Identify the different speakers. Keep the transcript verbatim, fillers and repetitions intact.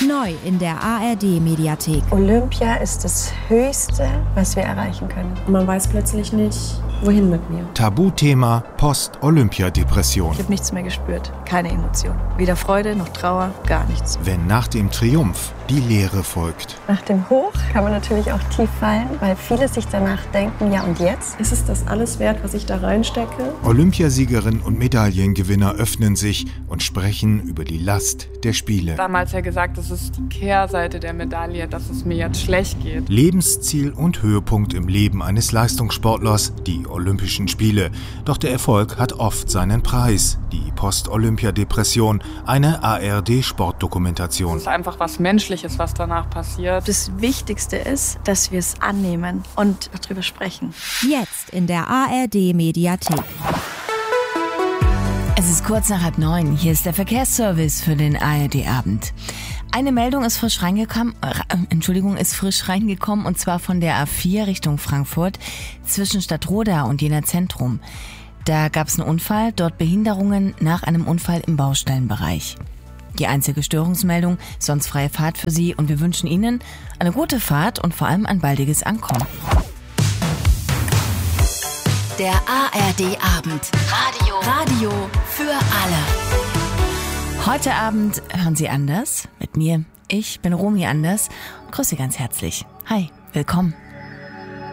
Speaker 1: Neu in der A R D-Mediathek.
Speaker 2: Olympia ist das Höchste, was wir erreichen können.
Speaker 3: Man weiß plötzlich nicht, wohin mit mir.
Speaker 4: Tabuthema Post-Olympia-Depression.
Speaker 2: Ich habe nichts mehr gespürt, keine Emotion. Weder Freude noch Trauer, gar nichts.
Speaker 4: Wenn nach dem Triumph die Leere folgt.
Speaker 2: Nach dem Hoch kann man natürlich auch tief fallen, weil viele sich danach denken, ja und jetzt?
Speaker 3: Ist es das alles wert, was ich da reinstecke?
Speaker 4: Olympiasiegerin und Medaillengewinner öffnen sich und sprechen über die Last der Spiele.
Speaker 5: Damals ja gesagt, das ist die Kehrseite der Medaille, dass es mir jetzt schlecht geht.
Speaker 4: Lebensziel und Höhepunkt im Leben eines Leistungssportlers, die Olympischen Spiele. Doch der Erfolg hat oft seinen Preis. Die Post-Olympia-Depression, eine A R D-Sportdokumentation.
Speaker 5: Es ist einfach was Menschliches, was danach passiert.
Speaker 2: Das Wichtigste ist, dass wir es annehmen und darüber sprechen.
Speaker 1: Jetzt in der A R D-Mediathek.
Speaker 6: Es ist kurz nach halb neun. Hier ist der Verkehrsservice für den A R D-Abend. Eine Meldung ist frisch reingekommen, äh, Entschuldigung, ist frisch reingekommen und zwar von der A vier Richtung Frankfurt zwischen Stadtroda und Jena Zentrum. Da gab es einen Unfall, dort Behinderungen nach einem Unfall im Baustellenbereich. Die einzige Störungsmeldung, sonst freie Fahrt für Sie und wir wünschen Ihnen eine gute Fahrt und vor allem ein baldiges Ankommen.
Speaker 1: Der A R D-Abend. Radio. Radio für alle.
Speaker 6: Heute Abend hören Sie Anders mit mir. Ich bin Romy Anders und grüße Sie ganz herzlich. Hi, willkommen.